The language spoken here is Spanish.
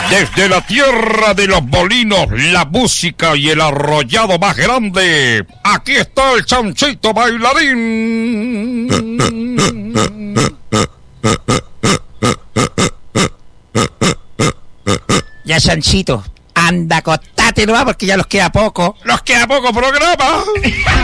Desde la tierra de los molinos, la música y el arrollado más grande, aquí está el chanchito bailarín. Ya, Chanchito, anda, acostate nomás porque ya los queda poco. ¡Nos queda poco programa!